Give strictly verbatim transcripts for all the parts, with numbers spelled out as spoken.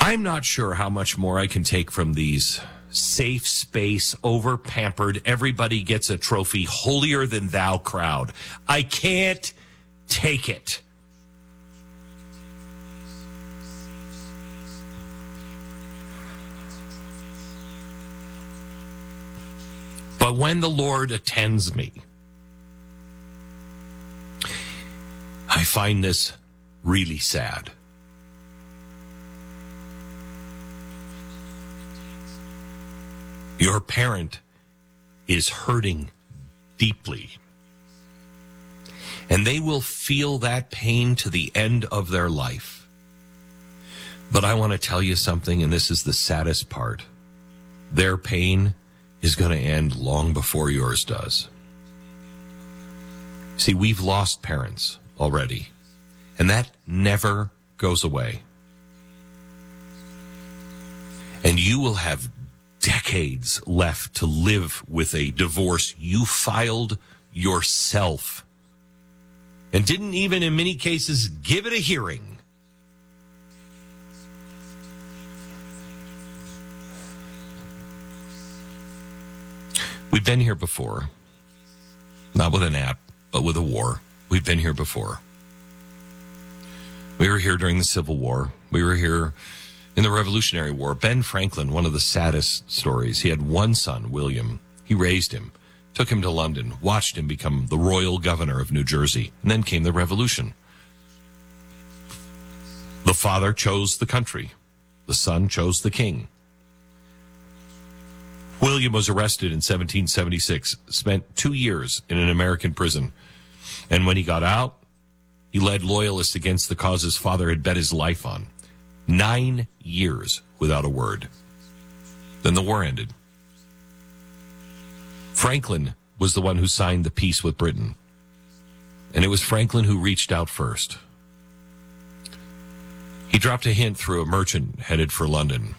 I'm not sure how much more I can take from these safe space, over-pampered, everybody gets a trophy, holier-than-thou crowd. I can't take it. But when the Lord attends me, I find this really sad. Your parent is hurting deeply, and they will feel that pain to the end of their life. But I want to tell you something, and this is the saddest part. Their pain is going to end long before yours does. See, we've lost parents already, and that never goes away. And you will have decades left to live with a divorce you filed yourself and didn't even, in many cases, give it a hearing. We've been here before, not with an app, but with a war. We've been here before. We were here during the Civil War. We were here in the Revolutionary War. Ben Franklin, one of the saddest stories. He had one son, William. He raised him, took him to London, watched him become the royal governor of New Jersey, and then came the Revolution. The father chose the country. The son chose the king. William was arrested in seventeen seventy-six, spent two years in an American prison. And when he got out, he led loyalists against the cause his father had bet his life on. Nine years without a word. Then the war ended. Franklin was the one who signed the peace with Britain. And it was Franklin who reached out first. He dropped a hint through a merchant headed for London.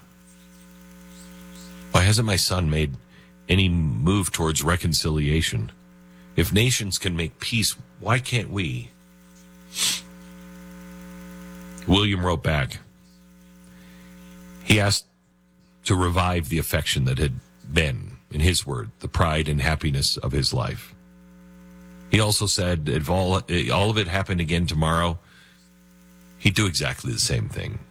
Why hasn't my son made any move towards reconciliation? If nations can make peace, why can't we? William wrote back. He asked to revive the affection that had been, in his word, the pride and happiness of his life. He also said if all, all of it happened again tomorrow, he'd do exactly the same thing.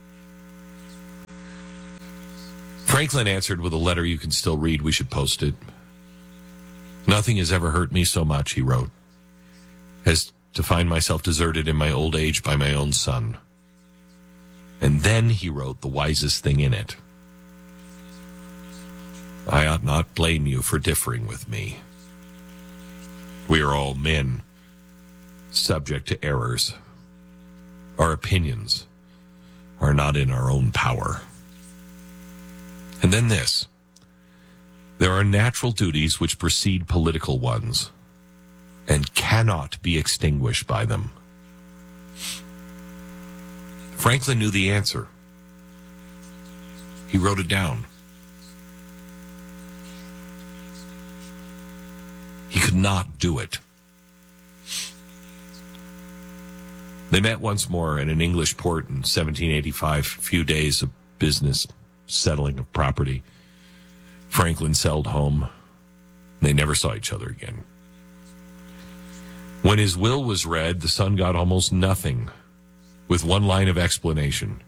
Franklin answered with a letter you can still read. We should post it. Nothing has ever hurt me so much, he wrote, as to find myself deserted in my old age by my own son. And then he wrote the wisest thing in it. I ought not blame you for differing with me. We are all men, subject to errors. Our opinions are not in our own power. And then this. There are natural duties which precede political ones and cannot be extinguished by them. Franklin knew the answer. He wrote it down. He could not do it. They met once more in an English port in seventeen eighty-five, a few days of business, settling of property. Franklin sailed home. They never saw each other again. When his will was read, the son got almost nothing, with one line of explanation.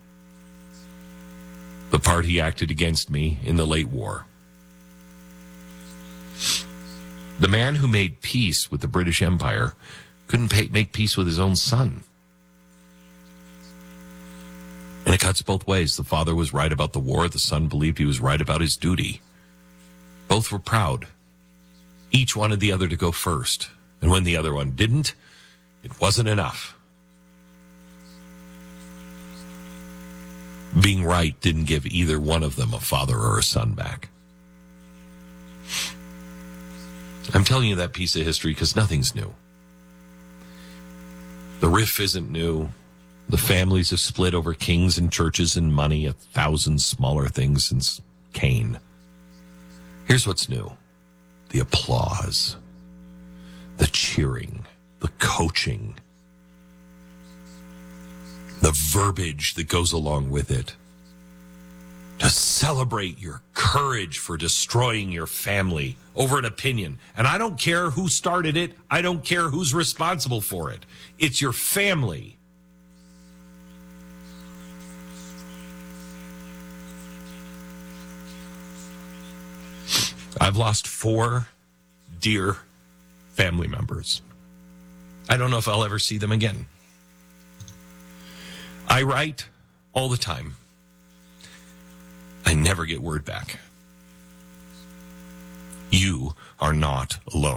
The part he acted against me in the late war. The man who made peace with the British Empire couldn't pay, make peace with his own son. And it cuts both ways. The father was right about the war. The son believed he was right about his duty. Both were proud. Each wanted the other to go first. And when the other one didn't, it wasn't enough. Being right didn't give either one of them a father or a son back. I'm telling you that piece of history because nothing's new. The riff isn't new. The families have split over kings and churches and money, a thousand smaller things since Cain. Here's what's new. The applause, the cheering, the coaching, the verbiage that goes along with it. to celebrate your courage for destroying your family over an opinion. And I don't care who started it. I don't care who's responsible for it. It's your family. I've lost four dear family members. I don't know if I'll ever see them again. I write all the time. I never get word back. You are not alone.